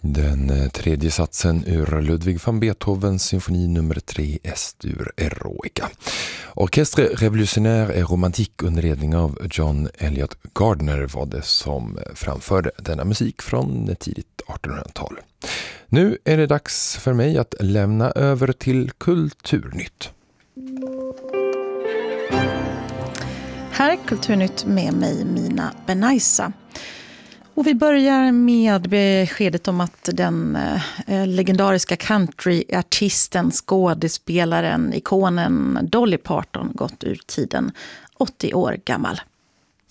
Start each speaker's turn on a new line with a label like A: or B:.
A: Den tredje satsen ur Ludwig van Beethovens symfoni nummer 3 Est-dur Eroica. Orchestre Revolutionnaire et Romantique under ledning av John Eliot Gardner var det som framförde denna musik från tidigt 1800-tal. Nu är det dags för mig att lämna över till Kulturnytt.
B: Här är Kulturnytt med mig, Mina Benaisa. Och vi börjar med beskedet om att den legendariska countryartisten, skådespelaren, ikonen Dolly Parton gått ur tiden, 80 år gammal.